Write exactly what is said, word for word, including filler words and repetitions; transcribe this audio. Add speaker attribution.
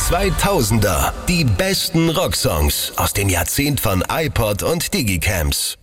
Speaker 1: zweitausender. Die besten Rocksongs aus dem Jahrzehnt von iPod und Digicams.